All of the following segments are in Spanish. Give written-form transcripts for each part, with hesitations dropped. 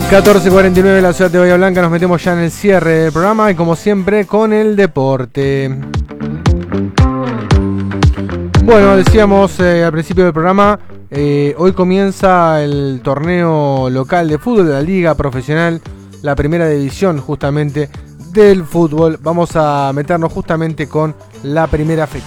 14:49 en la ciudad de Bahía Blanca, nos metemos ya en el cierre del programa y como siempre con el deporte. Bueno, decíamos al principio del programa, hoy comienza el torneo local de fútbol de la Liga Profesional, la primera división justamente del fútbol. Vamos a meternos justamente con la primera fecha.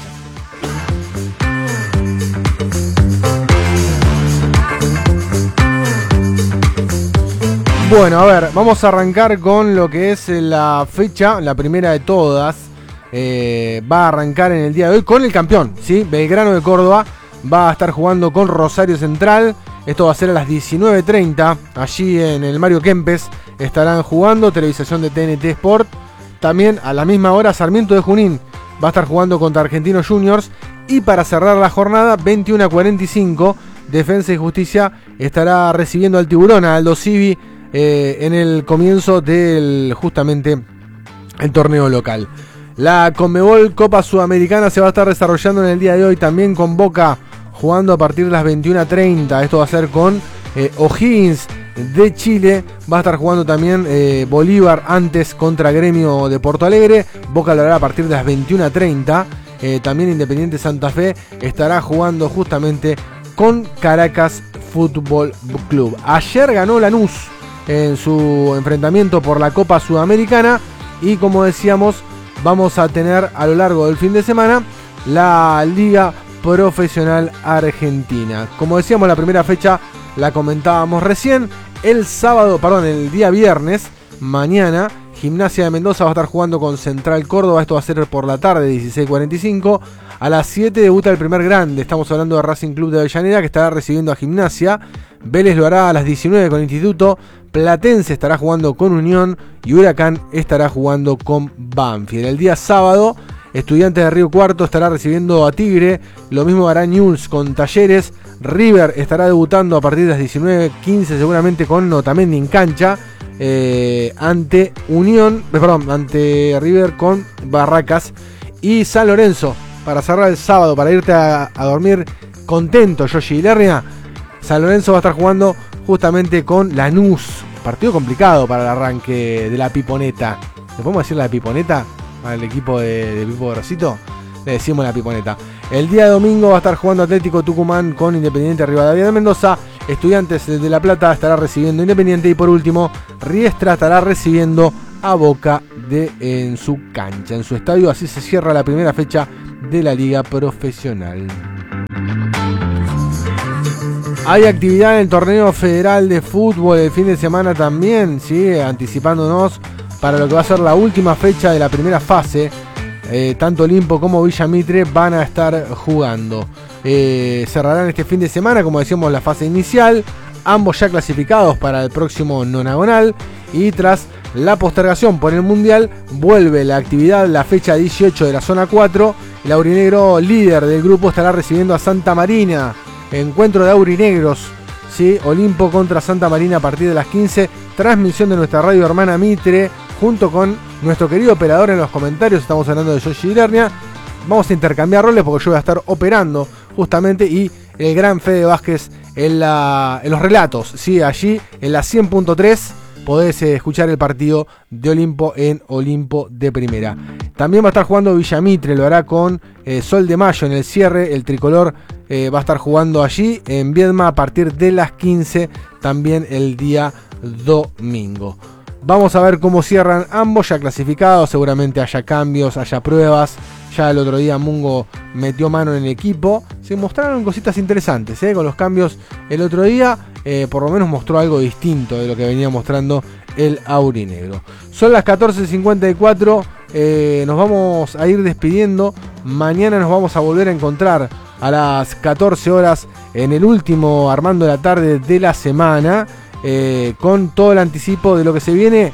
Bueno, a ver, vamos a arrancar con lo que es la fecha, la primera de todas. Va a arrancar en el día de hoy con el campeón, ¿sí? Belgrano de Córdoba va a estar jugando con Rosario Central. Esto va a ser a las 19:30. Allí en el Mario Kempes estarán jugando, televisación de TNT Sport. También a la misma hora Sarmiento de Junín va a estar jugando contra Argentinos Juniors. Y para cerrar la jornada, 21:45, Defensa y Justicia estará recibiendo al Tiburón, a Aldo Civi, en el comienzo del justamente el torneo local. La Conmebol Copa Sudamericana se va a estar desarrollando en el día de hoy también con Boca jugando a partir de las 21:30. Esto va a ser con O'Higgins de Chile. Va a estar jugando también Bolívar antes contra Gremio de Porto Alegre. Boca lo hará a partir de las 21:30. También Independiente Santa Fe estará jugando justamente con Caracas Fútbol Club. Ayer ganó Lanús en su enfrentamiento por la Copa Sudamericana y como decíamos vamos a tener a lo largo del fin de semana la Liga Profesional Argentina. Como decíamos, la primera fecha la comentábamos recién. El día viernes, mañana, Gimnasia de Mendoza va a estar jugando con Central Córdoba. Esto va a ser por la tarde, 16:45. A las 7 debuta el primer grande. Estamos hablando de Racing Club de Avellaneda, que estará recibiendo a Gimnasia. Vélez lo hará a las 19 con Instituto. Platense estará jugando con Unión y Huracán estará jugando con Banfield. El día sábado, Estudiantes de Río Cuarto estará recibiendo a Tigre. Lo mismo hará Newell's con Talleres. River estará debutando a partir de las 19:15 seguramente con Otamendi en cancha. Ante River con Barracas. Y San Lorenzo, para cerrar el sábado, para irte a dormir contento, Yoshi Lernia, San Lorenzo va a estar jugando justamente con Lanús. Partido complicado para el arranque de la Piponeta. ¿Le podemos decir la Piponeta al equipo de Pipo Grosito? Le decimos la Piponeta. El día domingo va a estar jugando Atlético Tucumán con Independiente Rivadavia de Mendoza. Estudiantes de La Plata estará recibiendo Independiente. Y por último, Riestra estará recibiendo a Boca en su cancha, en su estadio. Así se cierra la primera fecha de la Liga Profesional. Hay actividad en el torneo federal de fútbol el fin de semana también, ¿sí? Anticipándonos para lo que va a ser la última fecha de la primera fase. Tanto Olimpo como Villa Mitre van a estar jugando. Cerrarán este fin de semana, como decíamos, la fase inicial. Ambos ya clasificados para el próximo nonagonal. Y tras la postergación por el Mundial, vuelve la actividad, la fecha 18 de la zona 4. El aurinegro líder del grupo estará recibiendo a Santa Marina. Encuentro de aurinegros, ¿sí? Olimpo contra Santa Marina a partir de las 15. Transmisión de nuestra radio hermana Mitre, junto con nuestro querido operador en los comentarios. Estamos hablando de Yoshi Lernia. Vamos a intercambiar roles porque yo voy a estar operando justamente. Y el gran Fede Vázquez en los relatos, ¿sí? Allí en la 100.3 podés escuchar el partido de Olimpo en Olimpo de Primera. También va a estar jugando Villa Mitre, lo hará con Sol de Mayo en el cierre. El tricolor va a estar jugando allí en Viedma a partir de las 15, también el día domingo. Vamos a ver cómo cierran ambos ya clasificados. Seguramente haya cambios, haya pruebas. Ya el otro día Mungo metió mano en el equipo. Se mostraron cositas interesantes con los cambios el otro día. Por lo menos mostró algo distinto de lo que venía mostrando el aurinegro. Son las 14:54. Nos vamos a ir despidiendo. Mañana nos vamos a volver a encontrar a las 14 horas en el último Armando de la Tarde de la semana. Con todo el anticipo de lo que se viene.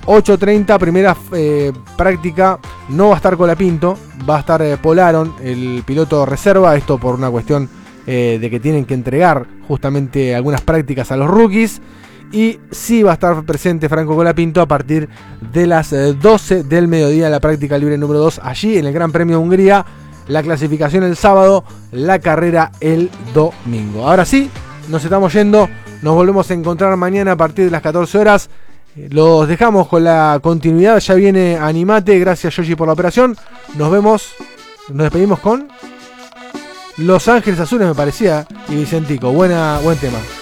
8:30, primera práctica. No va a estar Colapinto, va a estar Polaron, el piloto reserva. Esto por una cuestión de que tienen que entregar justamente algunas prácticas a los rookies. Y sí va a estar presente Franco Colapinto a partir de las 12 del mediodía en la práctica libre número 2. Allí en el Gran Premio de Hungría. La clasificación el sábado, la carrera el domingo. Ahora sí, nos estamos yendo. Nos volvemos a encontrar mañana a partir de las 14 horas. Los dejamos con la continuidad. Ya viene Animate. Gracias, Yoshi, por la operación. Nos vemos. Nos despedimos con Los Ángeles Azules, me parecía. Y Vicentico. Buen tema.